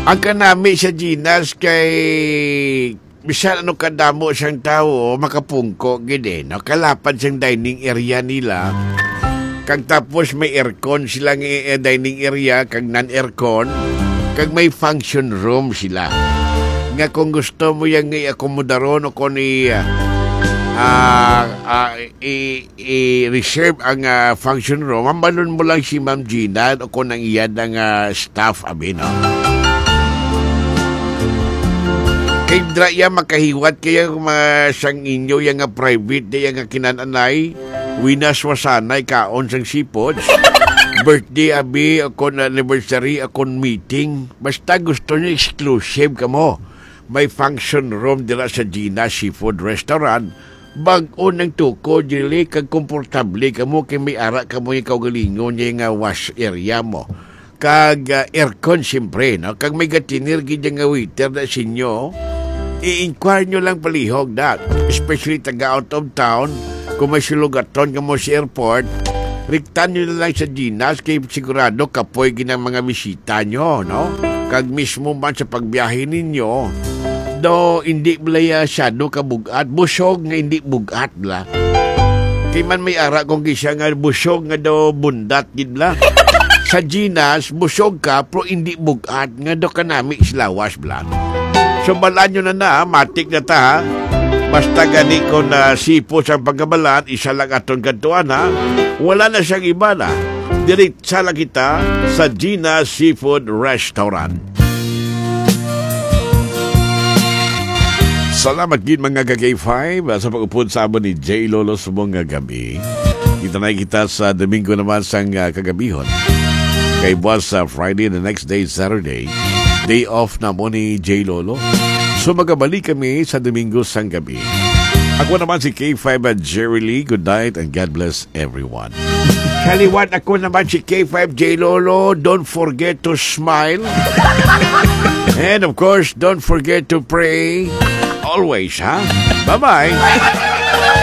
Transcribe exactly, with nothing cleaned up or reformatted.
Ang kanami sa Ginas kay bisan ano kadamo siyang tao makapungko gid no kalapad siyang dining area nila. Kag tapos may aircon silang uh, dining area kag non-aircon kag may function room sila. Nga kung gusto mo yang i-akomodaron o kung i uh, uh, uh, i, i reserve ang uh, function room, mambalon mo lang si Ma'am Gina o kung ang iyan ang uh, staff abi no. Kay dra ya makahiwat kaya mga sang inyo yang nga private day nga kinananay winas wasanay kaon sang sipod birthday abi akon anniversary akon meeting basta gusto niyo exclusive kamo may function room dira sa Gina Seafood Restaurant bag-o ng tuko dili kag komportable kamo kay may ara kamo yung kaugalingon niya nga wash area mo kag uh, aircon siyempre no kag may gatinir gid nga waiter na sinyo i-inquire nyo lang palihog dat. Especially taga out of town, kung may silugaton ka mo sa airport, riktan nyo na lang sa Ginas kay sigurado kapoy ginang mga bisita nyo, no? Kag mismo man sa pagbiyahe ninyo, do hindi blaya syado ka bugat, busog nga hindi bugat la. Kay man may ara kung kisya nga busog nga do bundat gid la. Sa Ginas, busog ka pero hindi bugat nga do kanami islawas bla. So balaan nyo na na, matik na ta ha. Basta gani ko na sipo sa pagkabalaan, isa lang aton kantuan ha. Wala na siyang iba na. Diretsa lang kita sa Gina Seafood Restaurant. Salamat gid mga ka-K five sa pag-upod sa amon ni J. Lolo subong nga gabi. Kita na kita sa Domingo naman sang uh, kagabihon. Kay buwas sa uh, Friday, the next day Saturday. Day off na mo ni J. Lolo. So magabalik kami sa Domingo sang gabi. Ako naman si K five at Jerry Lee. Good night and God bless everyone. Kaliwat ako naman si K five J. Lolo. Don't forget to smile. And of course, don't forget to pray. Always, ha? Bye-bye.